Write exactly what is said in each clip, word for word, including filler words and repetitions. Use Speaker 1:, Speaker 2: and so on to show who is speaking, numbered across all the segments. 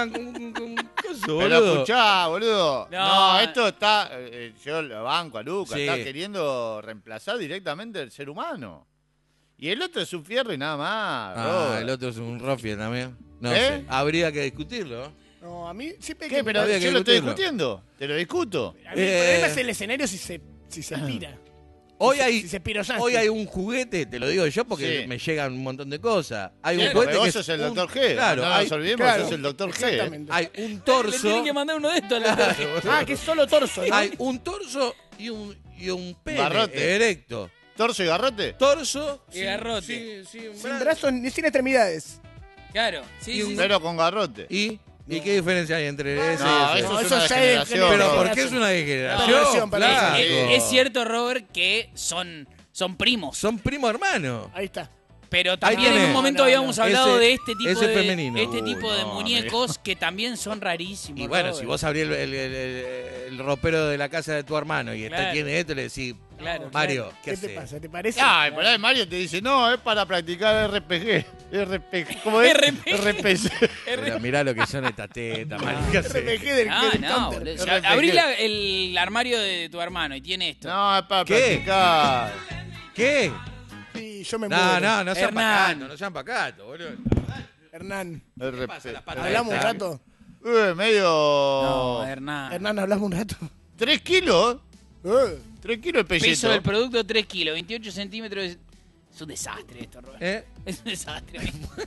Speaker 1: una... Un, un, un coso,
Speaker 2: Pero
Speaker 1: boludo.
Speaker 2: escuchá, boludo.
Speaker 3: No.
Speaker 2: No, esto está... eh, yo lo banco a Lucas.
Speaker 1: Sí.
Speaker 2: Está queriendo reemplazar directamente el ser humano. Y el otro es un fierro y nada más.
Speaker 1: Ah,
Speaker 2: Robert.
Speaker 1: el otro es un rofia también. No
Speaker 2: ¿Eh?
Speaker 1: sé. Habría que discutirlo.
Speaker 4: No, a mí siempre hay
Speaker 2: ¿Qué?
Speaker 4: que...
Speaker 2: Pero
Speaker 1: Había que
Speaker 2: yo lo estoy
Speaker 1: discutirlo.
Speaker 2: discutiendo. Te lo discuto.
Speaker 4: A mí el
Speaker 1: Eh.
Speaker 4: problema es el escenario si se, si se pira.
Speaker 1: Hoy
Speaker 4: Si se-
Speaker 1: hay,
Speaker 4: si se pirosante.
Speaker 1: hoy hay un juguete, te lo digo yo porque
Speaker 2: Sí.
Speaker 1: me llegan un montón de cosas. Hay un
Speaker 2: Claro,
Speaker 1: juguete
Speaker 2: pero
Speaker 1: que
Speaker 2: vos sos el
Speaker 1: un-
Speaker 2: doctor G.
Speaker 1: Claro,
Speaker 2: no
Speaker 1: hay,
Speaker 2: nos olvidemos
Speaker 4: claro,
Speaker 2: que sos el doctor G.
Speaker 4: Exactamente.
Speaker 1: hay un
Speaker 3: Le tienen
Speaker 1: torso.
Speaker 3: que mandar uno de estos. a la-
Speaker 4: Ah, que es solo torso, ¿no?
Speaker 1: Hay un torso y un, y un pene
Speaker 2: Garrote.
Speaker 1: erecto.
Speaker 2: ¿Torso y garrote?
Speaker 1: Torso
Speaker 3: Y garrote.
Speaker 1: Sí, sí, un
Speaker 4: Sin
Speaker 1: brazo.
Speaker 4: brazos ni sin extremidades.
Speaker 3: Claro, sí,
Speaker 1: Y
Speaker 3: sí,
Speaker 1: un-
Speaker 3: sí.
Speaker 2: Pero con garrote.
Speaker 1: ¿Y? ¿Y qué diferencia hay entre ese
Speaker 2: No,
Speaker 1: y ese?
Speaker 2: eso
Speaker 4: No,
Speaker 2: es
Speaker 4: eso
Speaker 2: una
Speaker 4: ya es
Speaker 2: degeneración.
Speaker 1: Pero
Speaker 4: generación.
Speaker 1: ¿por qué es una degeneración?
Speaker 4: Perversión, perversión.
Speaker 1: Flaco.
Speaker 3: Es, es cierto, Robert, que son, son primos.
Speaker 1: Son primo hermano.
Speaker 4: Ahí está.
Speaker 3: Pero también
Speaker 1: tenés.
Speaker 3: en un momento
Speaker 4: No, no,
Speaker 3: habíamos
Speaker 4: no.
Speaker 3: hablado
Speaker 1: Ese-
Speaker 3: de este tipo
Speaker 1: ese
Speaker 3: de
Speaker 1: femenino.
Speaker 3: este
Speaker 2: Uy,
Speaker 3: tipo de
Speaker 2: no,
Speaker 3: muñecos que también son rarísimos.
Speaker 1: Y bueno,
Speaker 3: Robert.
Speaker 1: si vos abrís el, el, el- el- el ropero de la casa de tu hermano y está
Speaker 3: Claro.
Speaker 1: tiene esto, le decís,
Speaker 3: Claro,
Speaker 1: Mario, ¿qué,
Speaker 4: ¿Qué te
Speaker 1: haces?
Speaker 4: pasa? ¿Te parece?
Speaker 2: Ay, por ahí Mario te dice, no, es para practicar R P G. R P G. ¿Cómo es?
Speaker 3: R P G.
Speaker 2: R P G.
Speaker 1: Mirá, mirá lo que son estas tetas, Mario. ¿Qué
Speaker 4: R P
Speaker 1: haces?
Speaker 4: G del,
Speaker 3: Ah,
Speaker 4: del
Speaker 3: no,
Speaker 4: counter.
Speaker 3: boludo.
Speaker 2: R P G.
Speaker 3: Abrí la- el armario de tu hermano y tiene esto.
Speaker 2: No, es para
Speaker 1: ¿Qué?
Speaker 2: practicar.
Speaker 1: ¿Qué?
Speaker 4: Sí, yo me
Speaker 1: No,
Speaker 4: muero.
Speaker 1: no, no sean
Speaker 3: Hernán.
Speaker 1: pacatos, no sean pacatos, boludo.
Speaker 4: Hernán,
Speaker 2: R
Speaker 1: pasa?
Speaker 2: P
Speaker 1: Las patas
Speaker 4: ¿hablamos un
Speaker 1: estas.
Speaker 4: rato?
Speaker 2: G. medio...
Speaker 3: No, Hernán.
Speaker 4: Hernán, ¿hablamos un rato?
Speaker 2: ¿Tres kilos?
Speaker 4: Eh,
Speaker 2: ¿Tres kilos el
Speaker 3: Peso
Speaker 2: pelleto?
Speaker 3: del producto tres kilos, veintiocho centímetros. Es un desastre esto, Robert.
Speaker 1: ¿Eh?
Speaker 3: Es un desastre.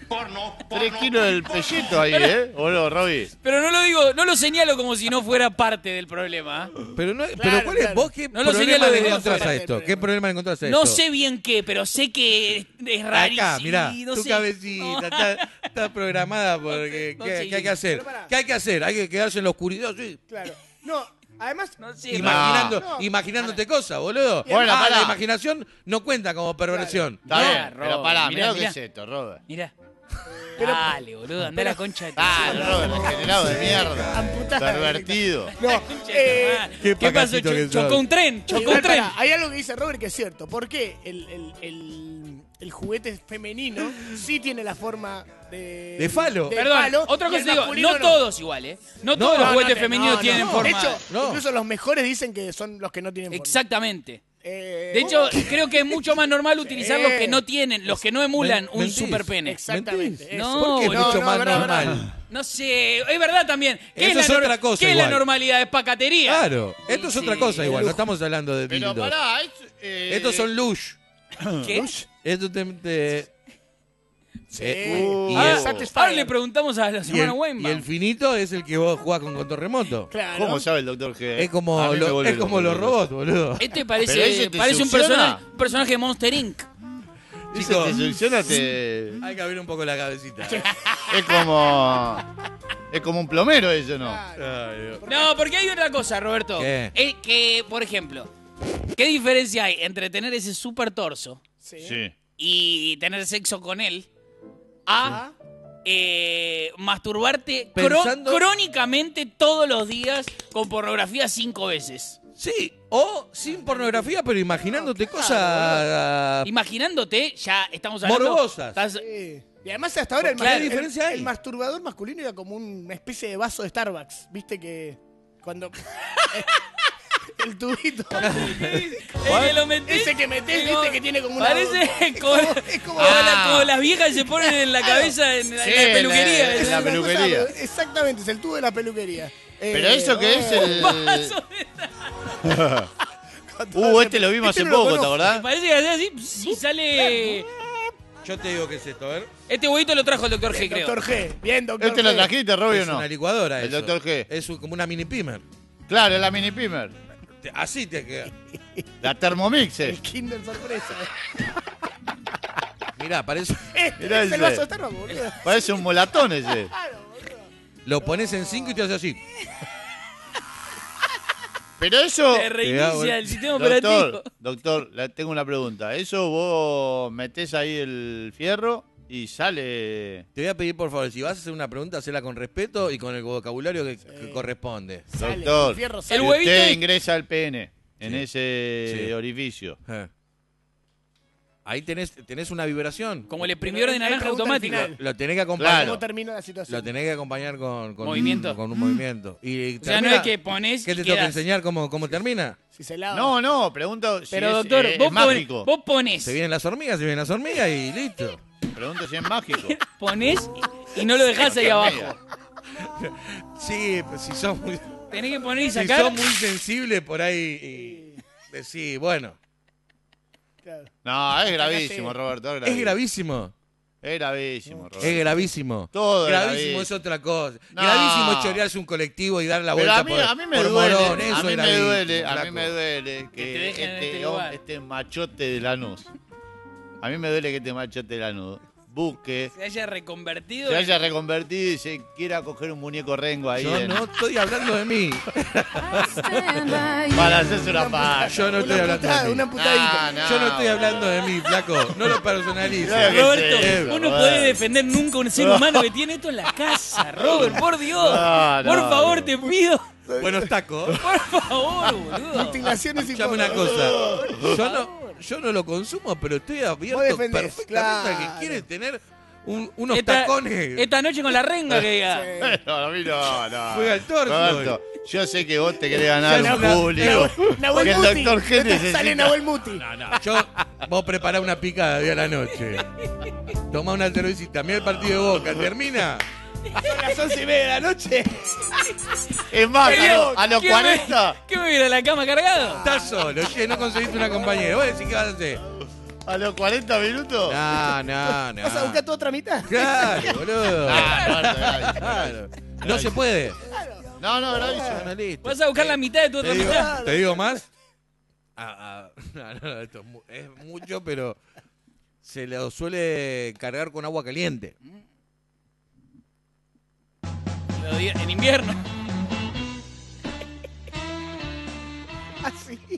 Speaker 2: Tres kilos del pelleto ahí, ¿eh? Boludo, Robbie.
Speaker 3: Pero no lo digo, no lo señalo como si no fuera parte del problema. ¿eh?
Speaker 1: Pero, no,
Speaker 4: Claro,
Speaker 1: pero ¿cuál es?
Speaker 4: claro.
Speaker 1: ¿Vos qué
Speaker 3: No lo
Speaker 1: problema
Speaker 3: señalo
Speaker 1: le
Speaker 3: desde
Speaker 1: encontrás
Speaker 4: afuera.
Speaker 1: a esto? ¿Qué problema le encontrás a esto?
Speaker 3: No sé bien qué, pero sé que es, es rarísimo.
Speaker 1: Acá, mirá,
Speaker 3: no
Speaker 1: tu
Speaker 3: sé.
Speaker 1: cabecita
Speaker 3: No.
Speaker 1: está, está programada porque
Speaker 3: No
Speaker 1: ¿qué,
Speaker 3: sé.
Speaker 1: qué hay que hacer?
Speaker 4: Pero pará.
Speaker 1: ¿Qué hay que hacer? Hay que quedarse en la oscuridad, sí.
Speaker 4: claro. No, además...
Speaker 3: No sé,
Speaker 1: Imaginando,
Speaker 4: No.
Speaker 1: imaginándote cosas, boludo.
Speaker 2: Bueno,
Speaker 1: ah,
Speaker 2: pará.
Speaker 1: la imaginación no cuenta como perversión.
Speaker 2: Está
Speaker 3: No,
Speaker 2: bien, pero
Speaker 3: Robert,
Speaker 2: pará,
Speaker 3: mirá,
Speaker 2: mirá lo que
Speaker 3: mirá.
Speaker 2: es esto, Robert.
Speaker 3: Mira.
Speaker 4: Pero-
Speaker 3: Dale, boludo, andá a la concha de tu
Speaker 2: Ah,
Speaker 3: madre.
Speaker 2: Robert, degenerado de mierda.
Speaker 4: Amputada.
Speaker 2: Pervertido.
Speaker 4: No,
Speaker 3: Concha de tu
Speaker 4: eh,
Speaker 3: madre.
Speaker 1: qué
Speaker 3: ¿Qué, pasó?
Speaker 1: pacatito que
Speaker 3: Cho- Chocó
Speaker 1: sos.
Speaker 3: un tren, chocó
Speaker 4: igual,
Speaker 3: un tren.
Speaker 4: pará, hay algo que dice Robert que es cierto. ¿Por qué el, el, el, el juguete femenino sí tiene la forma de...
Speaker 1: De falo.
Speaker 3: Perdón,
Speaker 4: falo,
Speaker 3: otra
Speaker 4: y
Speaker 3: cosa
Speaker 4: el
Speaker 3: te digo,
Speaker 4: masculino
Speaker 3: no todos igual, ¿eh? No
Speaker 1: No,
Speaker 3: todos los
Speaker 1: no,
Speaker 3: juguetes
Speaker 4: no,
Speaker 3: femeninos
Speaker 4: no,
Speaker 3: tienen
Speaker 4: no.
Speaker 3: forma.
Speaker 4: De hecho,
Speaker 1: No.
Speaker 4: incluso los mejores dicen que son los que no tienen forma.
Speaker 3: Exactamente.
Speaker 4: Eh,
Speaker 3: De hecho, creo que es mucho más normal utilizar
Speaker 4: Sí.
Speaker 3: los que no tienen, los que no emulan
Speaker 1: Men-
Speaker 3: un
Speaker 1: mentís.
Speaker 3: super pene.
Speaker 4: Exactamente.
Speaker 1: Mentís.
Speaker 4: eso.
Speaker 3: No,
Speaker 1: ¿Por qué es
Speaker 3: boludo.
Speaker 1: mucho
Speaker 4: no,
Speaker 1: más
Speaker 4: verdad,
Speaker 1: normal?
Speaker 3: No sé, es verdad también. ¿Qué
Speaker 1: Eso
Speaker 3: es, la
Speaker 1: es
Speaker 3: nor-
Speaker 1: otra cosa
Speaker 3: ¿Qué es la
Speaker 1: igual.
Speaker 3: normalidad? Es pacatería.
Speaker 1: Claro, esto es
Speaker 3: Sí,
Speaker 1: otra cosa igual, no estamos hablando de
Speaker 2: Pero
Speaker 1: dildos.
Speaker 2: pará, es, eh,
Speaker 1: Estos son lush.
Speaker 3: ¿Qué?
Speaker 1: Esto te... te-
Speaker 4: Sí.
Speaker 1: eh,
Speaker 2: Uh,
Speaker 1: y,
Speaker 3: Ah,
Speaker 1: el,
Speaker 4: Satisfyer.
Speaker 3: ahora le preguntamos a los
Speaker 1: y el-
Speaker 3: hermanos
Speaker 1: y
Speaker 3: Weinbaum.
Speaker 1: el finito es el que vos jugás con control remoto.
Speaker 4: Claro.
Speaker 2: ¿Cómo sabe el doctor G?
Speaker 1: Es como,
Speaker 2: A mí me
Speaker 1: lo-
Speaker 2: vuelve
Speaker 1: es como
Speaker 2: loco,
Speaker 1: los
Speaker 2: boludo.
Speaker 1: robots, boludo.
Speaker 3: Este
Speaker 2: Pero
Speaker 3: parece,
Speaker 2: ese te
Speaker 3: parece un
Speaker 2: succiona.
Speaker 3: personaje, un personaje de Monster incorporated.
Speaker 2: Ese
Speaker 1: Chicos.
Speaker 2: te succiona, te...
Speaker 1: Hay que abrir un poco la cabecita.
Speaker 2: Es como... Es como un plomero eso, ¿no?
Speaker 4: Claro.
Speaker 1: Ay, Dios.
Speaker 3: No, porque hay otra cosa, Roberto.
Speaker 1: ¿Qué?
Speaker 3: Es que, por ejemplo, ¿qué diferencia hay entre tener ese super torso
Speaker 4: Sí.
Speaker 2: Sí.
Speaker 3: y tener sexo con él a
Speaker 4: Ah,
Speaker 3: eh, masturbarte cro-
Speaker 1: Pensando-
Speaker 3: crónicamente todos los días con pornografía cinco veces?
Speaker 1: Sí, o sin pornografía, pero imaginándote
Speaker 4: No, claro,
Speaker 1: cosas...
Speaker 3: Imaginándote, ya estamos hablando...
Speaker 1: Morbosas.
Speaker 3: estás-
Speaker 4: sí. Y además hasta ahora el,
Speaker 1: ¿Qué
Speaker 4: mas-
Speaker 1: diferencia
Speaker 4: el-
Speaker 1: hay?
Speaker 4: el masturbador masculino era como una especie de vaso de Starbucks. Viste que cuando... el tubito.
Speaker 3: el que lo metés,
Speaker 4: Ese que metés,
Speaker 3: digo,
Speaker 4: viste que tiene como una...
Speaker 3: Parece
Speaker 4: es
Speaker 3: como,
Speaker 4: como- es como-
Speaker 3: como la-
Speaker 2: Ah.
Speaker 3: como las viejas se ponen en la cabeza en, la-
Speaker 2: Sí,
Speaker 3: en la
Speaker 2: en la-
Speaker 3: peluquería.
Speaker 2: en
Speaker 4: es
Speaker 2: la
Speaker 4: una cosa-
Speaker 2: peluquería.
Speaker 4: exactamente, es el tubo de la peluquería.
Speaker 2: Pero
Speaker 4: Eh,
Speaker 2: eso que es el...
Speaker 3: Vaso de-
Speaker 2: Uh, este lo vimos
Speaker 4: Este
Speaker 2: hace
Speaker 4: no lo
Speaker 2: poco, ¿te
Speaker 4: conozco.
Speaker 3: Me
Speaker 2: acordás?
Speaker 3: parece que hace así y sale...
Speaker 1: Yo te digo qué es esto, a ver.
Speaker 3: Este huevito lo trajo el doctor G, creo.
Speaker 4: Doctor G. Bien, doctor
Speaker 2: ¿Este lo
Speaker 4: G.
Speaker 2: trajiste, Robbie, o
Speaker 1: Es
Speaker 2: no?
Speaker 1: una licuadora
Speaker 2: El
Speaker 1: eso.
Speaker 2: doctor G.
Speaker 1: Es un- como una mini pimer.
Speaker 2: Claro, es la mini pimer.
Speaker 1: Te- Así te queda.
Speaker 2: La Thermomix, eh.
Speaker 4: El Kinder sorpresa.
Speaker 1: Mirá, parece...
Speaker 4: Este
Speaker 2: Mirá
Speaker 4: es el
Speaker 2: ese.
Speaker 4: vaso de Starbucks, boludo.
Speaker 2: Parece un molatón ese.
Speaker 4: Claro, boludo.
Speaker 1: Lo pones en cinco y te hace así.
Speaker 2: Pero eso...
Speaker 3: Se reinicia el sistema
Speaker 2: Doctor,
Speaker 3: operativo.
Speaker 2: doctor, le tengo una pregunta. ¿Eso vos metés ahí el fierro y sale...
Speaker 1: Te voy a pedir, por favor, si vas a hacer una pregunta, hacela con respeto y con el vocabulario que, que corresponde.
Speaker 4: Sale,
Speaker 2: Doctor,
Speaker 4: el fierro
Speaker 3: El
Speaker 4: sale.
Speaker 2: si
Speaker 3: huevito
Speaker 2: usted
Speaker 3: y-
Speaker 2: ingresa el pene en
Speaker 1: Sí.
Speaker 2: ese
Speaker 1: Sí.
Speaker 2: orificio,
Speaker 1: Eh. ahí tenés, tenés una vibración.
Speaker 3: Como el exprimidor de
Speaker 4: Él
Speaker 3: naranja
Speaker 4: pregunta al
Speaker 3: automático.
Speaker 4: final.
Speaker 1: Lo tenés que acompañar.
Speaker 2: Claro.
Speaker 4: ¿Cómo termina la situación?
Speaker 1: Lo tenés que acompañar con, con
Speaker 3: Movimiento.
Speaker 1: con un movimiento. Y
Speaker 3: O sea, no
Speaker 1: termina-
Speaker 3: es que pones
Speaker 1: ¿Qué
Speaker 3: y
Speaker 1: te tengo que
Speaker 3: quedás.
Speaker 1: enseñar cómo, cómo termina?
Speaker 4: Si se lava.
Speaker 2: No, no, pregunto si
Speaker 3: Pero
Speaker 2: es,
Speaker 3: doctor,
Speaker 2: eh,
Speaker 3: vos,
Speaker 2: es
Speaker 3: pon-
Speaker 2: mágico.
Speaker 3: vos pones,
Speaker 1: Se vienen las hormigas, se vienen las hormigas y listo.
Speaker 2: Pregunto si es mágico.
Speaker 3: ponés y no lo dejás ahí
Speaker 2: Porque
Speaker 3: abajo.
Speaker 2: mira,
Speaker 1: Sí, pues si sos muy,
Speaker 3: Tenés que poner y
Speaker 1: si
Speaker 3: sacar.
Speaker 1: sos muy sensible por ahí y decís, bueno,
Speaker 4: Claro.
Speaker 2: No, es gravísimo, Roberto. Es
Speaker 1: es
Speaker 2: gravísimo.
Speaker 1: gravísimo.
Speaker 2: Es gravísimo, Roberto.
Speaker 1: Es gravísimo.
Speaker 2: Todo es
Speaker 1: gravísimo
Speaker 2: gravísimo.
Speaker 1: es otra cosa.
Speaker 2: No.
Speaker 1: Gravísimo es chorearse un colectivo y dar la
Speaker 2: Pero
Speaker 1: vuelta
Speaker 2: a mí,
Speaker 1: por,
Speaker 2: a mí me
Speaker 1: por
Speaker 2: duele,
Speaker 1: Morón. Eso
Speaker 2: a mí
Speaker 1: es
Speaker 2: me
Speaker 1: gravísimo,
Speaker 2: duele, a mí
Speaker 1: flaco.
Speaker 2: me duele
Speaker 3: te
Speaker 2: que
Speaker 3: dejen en
Speaker 2: este,
Speaker 3: este
Speaker 2: hom-
Speaker 3: lugar.
Speaker 2: este machote de Lanús, a mí me duele que este machote de Lanús busque,
Speaker 3: Se haya reconvertido.
Speaker 2: se haya reconvertido y se quiera coger un muñeco rengo ahí
Speaker 1: Yo
Speaker 2: en-
Speaker 1: no estoy hablando de mí.
Speaker 2: para hacerse una paja.
Speaker 1: Yo no estoy
Speaker 4: Una
Speaker 1: hablando
Speaker 4: putada,
Speaker 1: de mí.
Speaker 4: una putadita.
Speaker 2: No, no.
Speaker 1: Yo no estoy hablando de mí, flaco. No lo personalices.
Speaker 2: Claro que
Speaker 3: Roberto,
Speaker 2: sí,
Speaker 3: vos no
Speaker 2: Roberto.
Speaker 3: podés defender nunca a un ser humano que tiene esto en la casa, Robert, por Dios.
Speaker 2: No, no,
Speaker 3: por favor,
Speaker 2: no.
Speaker 3: te pido.
Speaker 1: Buenos tacos.
Speaker 3: Por favor, boludo.
Speaker 4: Mutilaciones y
Speaker 1: Escuchame una cosa. Yo no, yo no lo consumo, pero estoy abierto
Speaker 4: Vos defendés,
Speaker 1: perfectamente a
Speaker 4: claro.
Speaker 1: que quiere tener un- unos
Speaker 3: Esta,
Speaker 1: tacones.
Speaker 3: esta noche con la renga que diga.
Speaker 4: Sí.
Speaker 2: No, a mí no, no.
Speaker 1: Juega el torso.
Speaker 2: Roberto, yo sé que vos te querés ganar
Speaker 1: Ya
Speaker 2: un
Speaker 1: no,
Speaker 2: público.
Speaker 4: Nahuel
Speaker 2: que el
Speaker 4: Muti.
Speaker 2: doctor G
Speaker 4: Sale
Speaker 2: necesita.
Speaker 4: Nahuel Muti.
Speaker 1: No, no, yo, vos prepará una picada de a la noche. Tomá una cervecita, mira el partido de Boca, termina.
Speaker 4: Son las once y media de la noche.
Speaker 2: Es más, a,
Speaker 3: Querido,
Speaker 2: lo- a los
Speaker 3: ¿qué
Speaker 2: cuarenta,
Speaker 3: Me, ¿Qué me viene a la cama cargado?
Speaker 1: Estás solo, che, no conseguiste una compañera. Vos decís, ¿qué vas a hacer?
Speaker 2: a los cuarenta minutos.
Speaker 1: No, no, no.
Speaker 4: ¿Vas a buscar tu otra mitad?
Speaker 1: Claro, boludo.
Speaker 2: Ah, Roberto, gravísimo.
Speaker 1: Claro. No se puede.
Speaker 2: No, no, gravísimo.
Speaker 1: Bueno, listo.
Speaker 3: Vas a buscar la mitad de tu
Speaker 1: ¿Te
Speaker 3: otra
Speaker 1: digo,
Speaker 3: mitad.
Speaker 1: ¿te digo más? Ah, ah, no, no, esto es, mu- es mucho, pero se lo suele cargar con agua caliente.
Speaker 3: Lo di- En invierno.
Speaker 4: Así.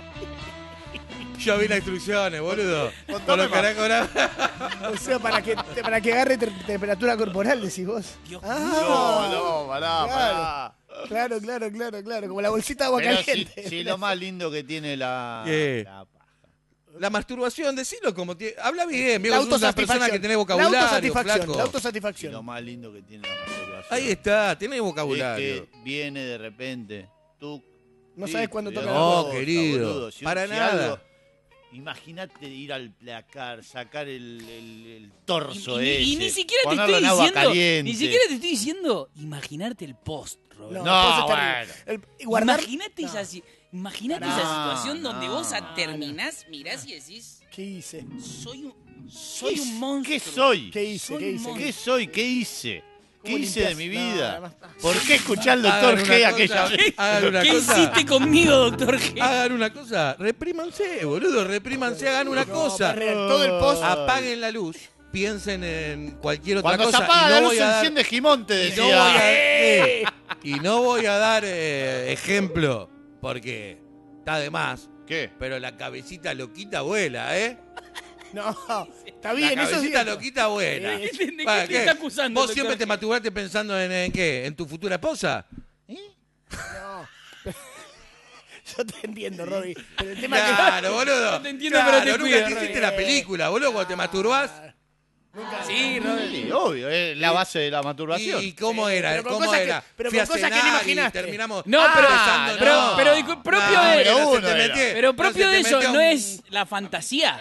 Speaker 1: Yo vi las instrucciones, boludo.
Speaker 2: Contame
Speaker 1: Con los
Speaker 2: más.
Speaker 1: caracos.
Speaker 4: O sea, para que, para que agarre te- temperatura corporal, decís vos.
Speaker 3: Dios
Speaker 2: No,
Speaker 4: Ah,
Speaker 2: no, pará, pará.
Speaker 4: Claro, claro, claro, claro. Como la bolsita de agua
Speaker 2: Pero si,
Speaker 4: caliente.
Speaker 2: si lo más lindo que tiene la,
Speaker 1: ¿Qué?
Speaker 2: la paja.
Speaker 1: La masturbación, decilo como tiene. Habla bien,
Speaker 4: La
Speaker 1: viejo. Sos una persona que tiene
Speaker 4: La
Speaker 1: autosatisfacción.
Speaker 4: autosatisfacción. La
Speaker 1: Flaco.
Speaker 2: Si lo
Speaker 4: autosatisfacción.
Speaker 2: más lindo que tiene la masturbación.
Speaker 1: Ahí está, tiene
Speaker 2: Es
Speaker 1: vocabulario.
Speaker 2: que viene de repente. Tú.
Speaker 4: No
Speaker 2: sí,
Speaker 4: sabes cuándo
Speaker 2: pero
Speaker 4: toca la
Speaker 1: No,
Speaker 2: cosa,
Speaker 1: querido,
Speaker 2: boludo. Si-
Speaker 1: para
Speaker 2: si
Speaker 1: nada.
Speaker 2: algo- Imagínate ir al placar, sacar el, el- el torso
Speaker 3: Y, y-
Speaker 2: ese.
Speaker 3: y ni siquiera te
Speaker 2: ponerlo
Speaker 3: estoy
Speaker 2: en agua
Speaker 3: diciendo.
Speaker 2: caliente.
Speaker 3: Ni siquiera te estoy diciendo. Imaginarte el post, Robert.
Speaker 2: No,
Speaker 4: después está
Speaker 2: bueno.
Speaker 4: el- el- guardar.
Speaker 3: Imagínate
Speaker 4: No.
Speaker 3: esa, si- imagínate
Speaker 2: No,
Speaker 3: esa situación donde
Speaker 2: no,
Speaker 3: vos
Speaker 2: no.
Speaker 3: terminás, mirás y decís,
Speaker 4: ¿Qué hice?
Speaker 3: soy un, soy
Speaker 2: ¿Qué,
Speaker 3: un monstruo.
Speaker 2: ¿Qué soy?
Speaker 4: ¿Qué hice?
Speaker 3: Soy
Speaker 4: ¿Qué
Speaker 3: un
Speaker 4: hice?
Speaker 3: monstruo.
Speaker 2: ¿Qué soy? ¿Qué hice? ¿Qué
Speaker 4: ¿Cómo
Speaker 2: hice de
Speaker 4: limpias?
Speaker 2: mi
Speaker 4: No,
Speaker 2: vida?
Speaker 4: además-
Speaker 2: ¿Por qué escuché al doctor
Speaker 1: Hagan una
Speaker 2: G
Speaker 1: cosa,
Speaker 2: aquella vez?
Speaker 1: Hagan una
Speaker 3: ¿Qué
Speaker 1: cosa.
Speaker 3: hiciste conmigo, doctor G?
Speaker 1: Hagan una cosa. Reprímanse, boludo. Reprímanse, hagan una
Speaker 4: No,
Speaker 1: cosa.
Speaker 4: es real, todo el post.
Speaker 1: Apaguen la luz. Piensen en cualquier otra
Speaker 2: Cuando
Speaker 1: cosa.
Speaker 2: se apaga
Speaker 1: y no
Speaker 2: la luz
Speaker 1: voy
Speaker 2: se
Speaker 1: a dar-
Speaker 2: enciende Gimonte,
Speaker 1: y no voy a,
Speaker 2: decía.
Speaker 1: eh, y no voy a dar eh, ejemplo porque está de más.
Speaker 2: ¿Qué?
Speaker 1: Pero la cabecita loquita vuela, ¿eh?
Speaker 4: No, está
Speaker 1: La
Speaker 4: bien, eso es
Speaker 1: cabecita
Speaker 4: cierto.
Speaker 1: loquita vuela.
Speaker 3: ¿De qué- de qué
Speaker 1: ¿Para
Speaker 3: te está acusando,
Speaker 1: ¿Vos
Speaker 3: doctor?
Speaker 1: siempre te masturbaste pensando en, en qué? ¿En tu futura esposa?
Speaker 4: No. Yo te entiendo, Robbie. Pero el tema es
Speaker 1: Claro, boludo.
Speaker 3: No te entiendo,
Speaker 1: Claro,
Speaker 3: pero te
Speaker 1: nunca
Speaker 3: cuido,
Speaker 1: te hiciste
Speaker 3: Robbie.
Speaker 1: la película, boludo, cuando te masturbás.
Speaker 3: Sí, Robert.
Speaker 2: Sí, obvio, es la base de la masturbación.
Speaker 1: ¿Y cómo
Speaker 4: Sí,
Speaker 1: era?
Speaker 4: pero con
Speaker 1: ¿Cómo
Speaker 4: cosas que-
Speaker 1: era?
Speaker 4: pero
Speaker 1: Fui
Speaker 4: con
Speaker 1: a
Speaker 4: cosas que no
Speaker 1: cenar y
Speaker 4: imaginaste.
Speaker 1: terminamos
Speaker 3: No,
Speaker 1: ah,
Speaker 3: pero-
Speaker 1: besando,
Speaker 3: pero-
Speaker 1: no.
Speaker 3: pero dicu- propio
Speaker 1: No,
Speaker 3: de-
Speaker 1: pero
Speaker 2: uno
Speaker 1: se te
Speaker 2: era.
Speaker 1: metió-
Speaker 3: Pero
Speaker 1: no
Speaker 3: propio
Speaker 1: se
Speaker 3: de
Speaker 1: te
Speaker 3: eso
Speaker 1: metió
Speaker 3: no
Speaker 1: un-
Speaker 3: es la fantasía.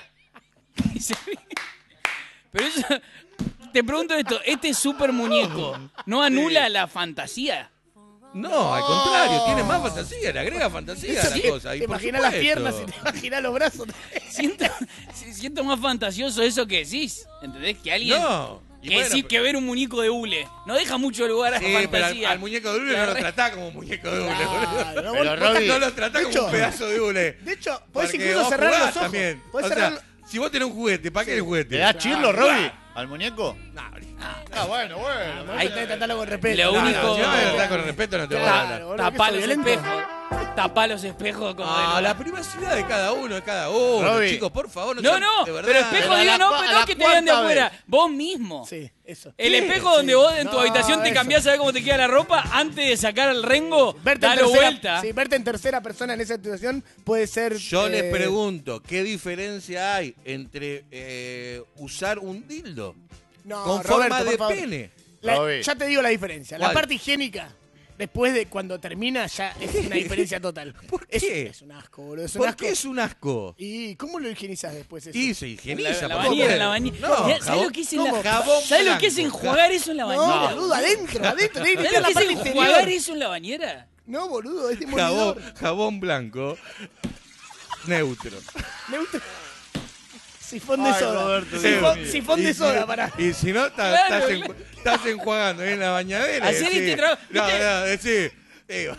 Speaker 3: Pero eso, te pregunto esto, este super muñeco no anula la fantasía.
Speaker 1: No, al contrario, tiene más fantasía, le agrega fantasía a la
Speaker 4: Sí,
Speaker 1: cosa. y
Speaker 4: te
Speaker 1: por
Speaker 4: imaginas las
Speaker 1: supuesto.
Speaker 4: piernas y te imaginas los brazos.
Speaker 3: Siento, siento más fantasioso eso que decís. ¿Entendés? Que alguien
Speaker 1: No. y
Speaker 3: que
Speaker 1: bueno,
Speaker 3: decir que ver un muñeco de hule. No deja mucho lugar a
Speaker 1: Sí,
Speaker 3: la
Speaker 1: pero al,
Speaker 3: fantasía.
Speaker 1: al muñeco de hule no lo tratá como un muñeco de hule, boludo.
Speaker 4: Claro, no,
Speaker 2: Pero
Speaker 4: vos-
Speaker 2: Robbie-
Speaker 1: No lo tratá
Speaker 4: De
Speaker 1: como
Speaker 4: hecho-
Speaker 1: un pedazo de hule.
Speaker 4: De hecho, podés
Speaker 1: Porque
Speaker 4: incluso
Speaker 1: vos
Speaker 4: cerrar
Speaker 1: jugás
Speaker 4: los ojos.
Speaker 1: también.
Speaker 4: Podés
Speaker 1: O
Speaker 4: cerrar
Speaker 1: sea, si vos tenés un juguete, ¿para qué el juguete?
Speaker 2: ¿Le das chirlo,
Speaker 1: Claro.
Speaker 2: Robbie? ¿Al muñeco?
Speaker 1: No,
Speaker 2: Ah, bueno, bueno.
Speaker 4: Hay que tratarlo con respeto.
Speaker 3: Lo
Speaker 1: no,
Speaker 3: único-
Speaker 1: no, si no me tratás con respeto no te voy a
Speaker 4: Claro,
Speaker 1: hablar.
Speaker 4: boludo, que
Speaker 3: Tapá
Speaker 4: sos
Speaker 3: los
Speaker 4: violento.
Speaker 3: espejos. Tapá los espejos como
Speaker 1: Ah,
Speaker 3: de
Speaker 1: la privacidad de cada uno, de cada uno,
Speaker 2: Robbie.
Speaker 1: chicos, por favor.
Speaker 3: No,
Speaker 1: sean-
Speaker 3: no,
Speaker 1: de verdad.
Speaker 3: pero espejo
Speaker 2: Pero a
Speaker 3: digo
Speaker 2: la
Speaker 3: no,
Speaker 2: cua-
Speaker 3: pero
Speaker 2: a
Speaker 3: no
Speaker 2: la
Speaker 3: que te vean de
Speaker 2: cuarta
Speaker 3: afuera.
Speaker 2: vez.
Speaker 3: Vos mismo.
Speaker 4: Sí, eso.
Speaker 3: El
Speaker 4: Sí,
Speaker 3: espejo
Speaker 4: sí.
Speaker 3: donde vos en tu
Speaker 4: No,
Speaker 3: habitación te
Speaker 4: eso.
Speaker 3: cambiás, ¿sabés cómo te queda la ropa? Antes de sacar el rengo,
Speaker 4: Verte en,
Speaker 3: dalo
Speaker 4: tercera,
Speaker 3: vuelta.
Speaker 4: sí, verte en tercera persona en esa situación puede ser...
Speaker 1: Yo
Speaker 4: eh,
Speaker 1: les pregunto, ¿qué diferencia hay entre eh, usar un dildo
Speaker 4: no,
Speaker 1: con
Speaker 4: Roberto,
Speaker 1: forma
Speaker 4: por
Speaker 1: de
Speaker 4: favor.
Speaker 1: pene?
Speaker 4: La-
Speaker 2: Robbie.
Speaker 4: ya te digo la diferencia. La
Speaker 1: ¿Cuál?
Speaker 4: parte higiénica, después de cuando termina, ya es una diferencia total.
Speaker 1: ¿Por
Speaker 4: Es,
Speaker 1: qué?
Speaker 4: es un asco, boludo. Es un
Speaker 1: ¿Por
Speaker 4: asco.
Speaker 1: qué es un asco?
Speaker 4: ¿Y cómo lo higienizas después eso?
Speaker 1: Y se higieniza.
Speaker 3: En la, la
Speaker 1: por
Speaker 3: bañera,
Speaker 1: favor.
Speaker 3: en la bañera.
Speaker 1: No,
Speaker 3: ¿Sabés
Speaker 1: jabón-
Speaker 3: lo que es en la-
Speaker 1: ¿cómo? Jabón
Speaker 3: ¿Sabés lo que es
Speaker 1: blanco.
Speaker 3: enjuagar eso en la
Speaker 4: No,
Speaker 3: bañera?
Speaker 4: boludo, adentro, adentro. Tenés que
Speaker 3: ¿Sabés
Speaker 4: limpiar
Speaker 3: lo
Speaker 4: la
Speaker 3: que
Speaker 4: parte
Speaker 3: es enjuagar
Speaker 4: interior.
Speaker 3: eso en la bañera?
Speaker 4: No, boludo, es
Speaker 1: Jabón,
Speaker 4: demolidor.
Speaker 1: jabón blanco neutro.
Speaker 4: Neutro. Sifón de
Speaker 2: Ay,
Speaker 4: soda.
Speaker 2: Roberto,
Speaker 4: Sifón,
Speaker 2: Dios mío.
Speaker 4: sifón
Speaker 1: Y
Speaker 4: de
Speaker 1: si-
Speaker 4: soda, pará.
Speaker 1: Y si no, ta-
Speaker 3: Claro,
Speaker 1: estás, en-
Speaker 3: claro.
Speaker 1: estás enjuagando en la bañadera.
Speaker 3: Hacer
Speaker 1: decís,
Speaker 3: este trabajo,
Speaker 1: No,
Speaker 3: ¿viste?
Speaker 1: no, decís, digo,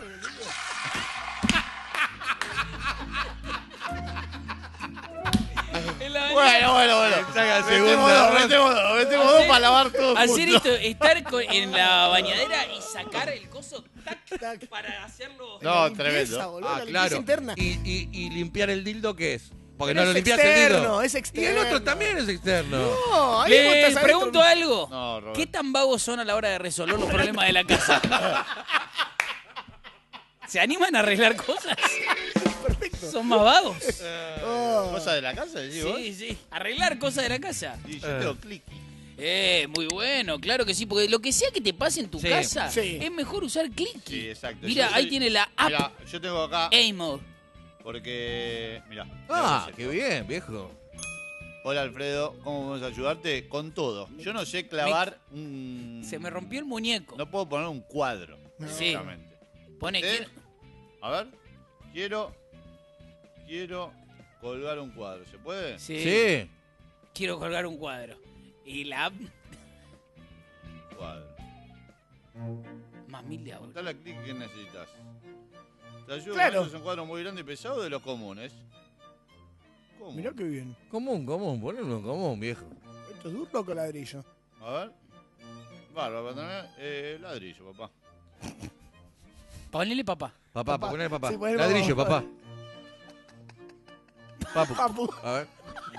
Speaker 3: En la bañera.
Speaker 2: Bueno, bueno, bueno.
Speaker 1: Saca
Speaker 2: Metemos
Speaker 1: segunda,
Speaker 2: dos,
Speaker 1: ¿no?
Speaker 2: metemos dos, metemos dos
Speaker 3: Hacer-
Speaker 2: para lavar todo
Speaker 3: Hacer
Speaker 2: juntos.
Speaker 3: esto, estar con- en la bañadera y sacar el coso tac,
Speaker 4: Tac.
Speaker 3: para hacerlo.
Speaker 2: No,
Speaker 4: La limpieza,
Speaker 2: tremendo.
Speaker 4: boludo,
Speaker 1: ah,
Speaker 4: la limpieza
Speaker 1: claro.
Speaker 4: interna.
Speaker 1: Y, y, y limpiar el dildo, ¿qué es? Porque
Speaker 4: Pero
Speaker 1: no lo
Speaker 4: es
Speaker 1: limpias el dildo.
Speaker 4: externo, es
Speaker 1: Y el
Speaker 4: externo.
Speaker 1: otro también es externo.
Speaker 4: No, ahí vos
Speaker 3: Les
Speaker 4: estás adentro.
Speaker 3: pregunto algo.
Speaker 2: No, Roberto.
Speaker 3: ¿Qué tan vagos son a la hora de resolver los problemas de la casa? ¿Se animan a arreglar cosas?
Speaker 4: Perfecto.
Speaker 3: ¿Son más vagos?
Speaker 4: Oh.
Speaker 2: ¿Cosa de la casa, decís vos?
Speaker 3: Sí, sí. Arreglar cosas de la casa.
Speaker 2: Y yo tengo click.
Speaker 3: Eh, muy bueno, claro que sí, porque lo que sea que te pase en tu
Speaker 1: Sí.
Speaker 3: casa,
Speaker 4: Sí.
Speaker 3: es mejor usar Clicky.
Speaker 2: Sí, exacto.
Speaker 3: Mira,
Speaker 2: Yo
Speaker 3: ahí
Speaker 2: soy-
Speaker 3: tiene la app
Speaker 2: Mira, yo tengo acá
Speaker 3: Amo.
Speaker 2: porque. Mira.
Speaker 1: Ah, qué bien, viejo.
Speaker 2: Hola Alfredo, ¿cómo vamos a ayudarte? Con todo. Yo no sé clavar un.
Speaker 3: Se me rompió el muñeco.
Speaker 2: No puedo poner un cuadro.
Speaker 3: Sí.
Speaker 2: Exactamente.
Speaker 3: Pone
Speaker 2: ¿Eh?
Speaker 3: quiero-
Speaker 2: A ver. Quiero. Quiero colgar un cuadro. ¿Se puede?
Speaker 3: Sí.
Speaker 1: Sí.
Speaker 3: Quiero colgar un cuadro. Y la app
Speaker 2: Cuadro.
Speaker 3: más mil de ahora.
Speaker 2: Dale clic que necesitas. Te ayudo
Speaker 4: Claro.
Speaker 2: con un cuadro muy grande y pesado de los comunes. ¿Cómo?
Speaker 4: Mirá qué bien.
Speaker 1: Común, común, ponelo en común, viejo.
Speaker 4: Esto es duro con ladrillo.
Speaker 2: A ver. Bárbaro, para tener eh, ladrillo, papá.
Speaker 3: Ponele papá.
Speaker 1: Papá,
Speaker 4: Papá.
Speaker 1: ponele papá.
Speaker 4: Sí, ponele
Speaker 1: Ladrillo,
Speaker 4: papá.
Speaker 1: papá. Papu.
Speaker 4: Papu.
Speaker 1: A ver.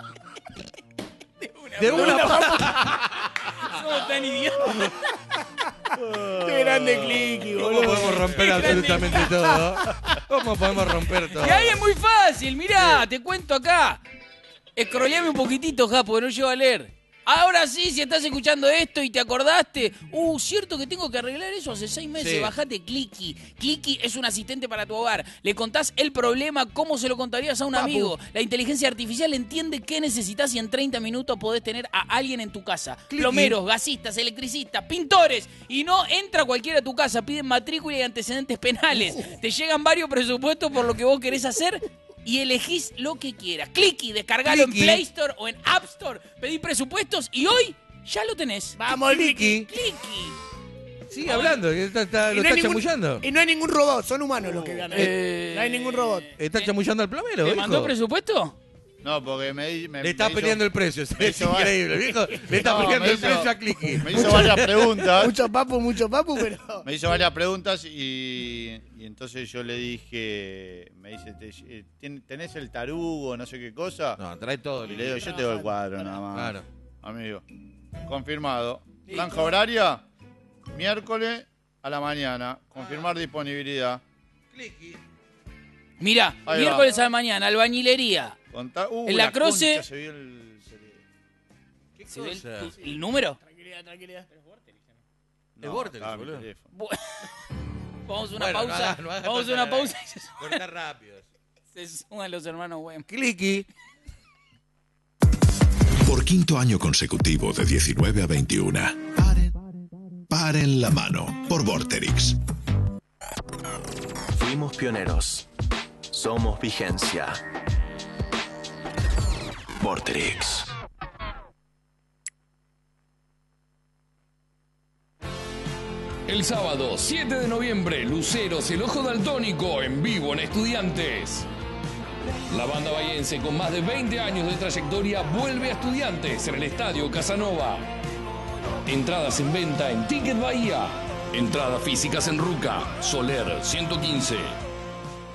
Speaker 1: De una
Speaker 3: Somos tan idiotas.
Speaker 4: Qué grande Clicky,
Speaker 1: ¿Cómo
Speaker 4: boludo.
Speaker 1: podemos romper absolutamente todo? ¿Cómo podemos romper todo?
Speaker 3: Y ahí es muy fácil, mirá, te cuento acá. Escroleame un poquitito, ja, porque no llego a leer. Ahora sí, si estás escuchando esto y te acordaste, uh, cierto que tengo que arreglar eso hace seis meses,
Speaker 1: Sí.
Speaker 3: bajate Clicky. Clicky es un asistente para tu hogar. Le contás el problema, cómo se lo contarías a un
Speaker 4: Papu.
Speaker 3: amigo. La inteligencia artificial entiende qué necesitas y en treinta minutos podés tener a alguien en tu casa.
Speaker 1: Clicky.
Speaker 3: Plomeros, gasistas, electricistas, pintores. Y no entra cualquiera a tu casa, piden matrícula y antecedentes penales. Te llegan varios presupuestos por lo que vos querés hacer y elegís lo que quieras. Clicky, descargalo
Speaker 1: Clicky.
Speaker 3: en Play Store o en App Store. Pedí presupuestos y hoy ya lo tenés.
Speaker 4: Vamos, Clicky.
Speaker 3: Clicky.
Speaker 1: Sigue hablando, que está, está-
Speaker 4: Y
Speaker 1: lo
Speaker 4: no, hay
Speaker 1: está
Speaker 4: ningún,
Speaker 1: chamullando.
Speaker 4: y no hay ningún robot, son humanos los que ganan.
Speaker 3: Eh,
Speaker 4: no hay ningún robot.
Speaker 1: Está chamullando al plomero,
Speaker 3: ¿Te
Speaker 1: viejo.
Speaker 3: mandó presupuesto?
Speaker 2: No, porque me, di- me
Speaker 1: Le está
Speaker 2: me
Speaker 1: peleando
Speaker 2: hizo,
Speaker 1: el precio, es
Speaker 2: hizo va-
Speaker 1: increíble, viejo. Le está
Speaker 2: No,
Speaker 1: peleando
Speaker 2: me
Speaker 1: el
Speaker 2: hizo-
Speaker 1: precio a Clicky.
Speaker 2: me hizo varias preguntas.
Speaker 4: Mucho papu, mucho papu, pero...
Speaker 2: Me hizo varias preguntas y, y entonces yo le dije, me dice, "Te- eh, ¿tien- ¿tenés el tarugo, no sé qué cosa?
Speaker 1: No, trae todo.
Speaker 2: Y le digo, yo te doy el cuadro nada más.
Speaker 1: Claro.
Speaker 2: Amigo, confirmado.
Speaker 3: Listo.
Speaker 2: Franja horaria, miércoles a la mañana. Confirmar disponibilidad.
Speaker 1: Clicky.
Speaker 3: Mirá,
Speaker 2: Ahí
Speaker 3: miércoles a la mañana, albañilería.
Speaker 2: Contar, uh,
Speaker 3: En la Croce-
Speaker 2: concha, se vio el...
Speaker 1: ¿Qué
Speaker 3: ¿Se ve el,
Speaker 1: cosa?
Speaker 3: el número?
Speaker 4: Tranquilidad, tranquilidad.
Speaker 1: Es Vortex,
Speaker 2: estaba en mi
Speaker 1: boludo.
Speaker 2: teléfono.
Speaker 3: Bu- Vamos a una
Speaker 1: Bueno, no
Speaker 3: pausa.
Speaker 1: hagas- no hagas
Speaker 3: Vamos a
Speaker 1: tanta-
Speaker 3: una pausa y se,
Speaker 1: Corta rápido.
Speaker 3: se suman los hermanos Wem.
Speaker 1: Clicky.
Speaker 5: Por quinto año consecutivo de diecinueve a veintiuno. Paren la mano por Vorterix.
Speaker 6: Fuimos pioneros. Somos vigencia. Vorterix.
Speaker 7: El sábado siete de noviembre, Luceros, el ojo daltónico, en vivo en Estudiantes. La banda bahiense con más de veinte años de trayectoria vuelve a Estudiantes en el Estadio Casanova. Entradas en venta en Ticket Bahía. Entradas físicas en Ruca, Soler ciento quince.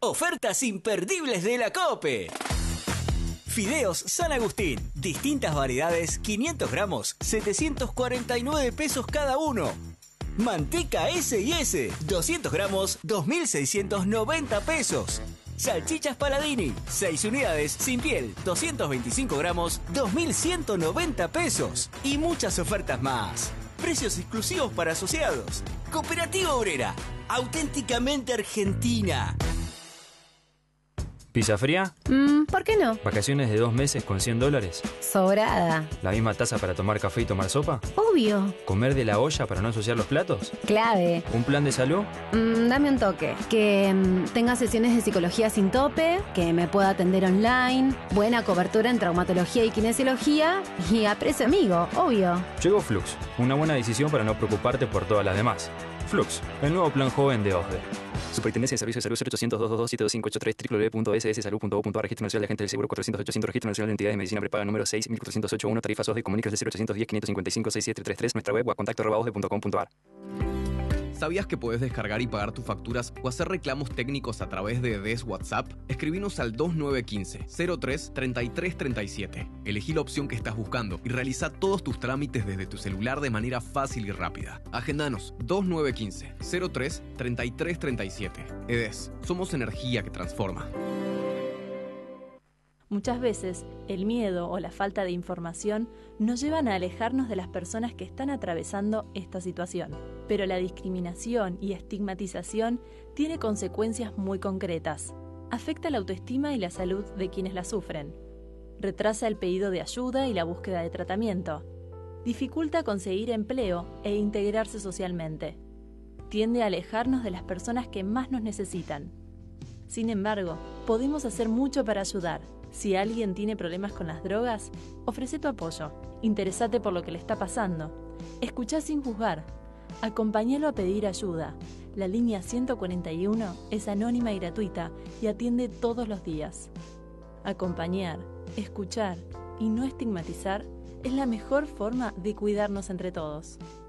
Speaker 8: Ofertas imperdibles de la COPE. Fideos San Agustín, distintas variedades, quinientos gramos, setecientos cuarenta y nueve pesos cada uno. Manteca ese y ese, doscientos gramos, dos mil seiscientos noventa pesos. Salchichas Paladini, seis unidades, sin piel, doscientos veinticinco gramos, dos mil ciento noventa pesos. Y muchas ofertas más. Precios exclusivos para asociados. Cooperativa Obrera, auténticamente argentina.
Speaker 9: ¿Pizza fría?
Speaker 10: Mm, ¿por qué no?
Speaker 9: ¿Vacaciones de dos meses con cien dólares?
Speaker 10: Sobrada.
Speaker 9: ¿La misma taza para tomar café y tomar sopa?
Speaker 10: Obvio.
Speaker 9: ¿Comer de la olla para no ensuciar los platos?
Speaker 10: Clave.
Speaker 9: ¿Un plan de salud?
Speaker 10: Mm, dame un toque. Que mm, tenga sesiones de psicología sin tope, que me pueda atender online, buena cobertura en traumatología y kinesiología y a precio amigo, obvio.
Speaker 9: Llegó Flux, una buena decisión para no preocuparte por todas las demás. Flux, el nuevo plan joven de O S D E. Superintendencia de Servicios de Salud cero ochocientos, doscientos veintidós, siete dos cinco ocho tres, doble u doble u doble u punto s s salud punto gov punto a r, Registro Nacional de Agentes del Seguro cuatrocientos ochocientos, Registro Nacional de Entidades de Medicina Prepaga número seis mil cuatrocientos ochenta y uno, tarifas O S D E, comuníquese de cero ochocientos diez, quinientos cincuenta y cinco, sesenta y siete treinta y tres, nuestra web o a contacto arroba o s d e punto com punto a r.
Speaker 11: ¿Sabías que puedes descargar y pagar tus facturas o hacer reclamos técnicos a través de D E S WhatsApp? Escribinos al dos nueve uno cinco, cero tres, treinta y tres treinta y siete. Elegí la opción que estás buscando y realiza todos tus trámites desde tu celular de manera fácil y rápida. Agendanos dos nueve uno cinco, cero tres, treinta y tres treinta y siete. E D E S, somos energía que transforma.
Speaker 12: Muchas veces, el miedo o la falta de información nos llevan a alejarnos de las personas que están atravesando esta situación. Pero la discriminación y estigmatización tiene consecuencias muy concretas. Afecta la autoestima y la salud de quienes la sufren. Retrasa el pedido de ayuda y la búsqueda de tratamiento. Dificulta conseguir empleo e integrarse socialmente. Tiende a alejarnos de las personas que más nos necesitan. Sin embargo, podemos hacer mucho para ayudar. Si alguien tiene problemas con las drogas, ofrece tu apoyo. Interesate por lo que le está pasando. Escuchá sin juzgar. Acompáñalo a pedir ayuda. La línea ciento cuarenta y uno es anónima y gratuita y atiende todos los días. Acompañar, escuchar y no estigmatizar es la mejor forma de cuidarnos entre todos.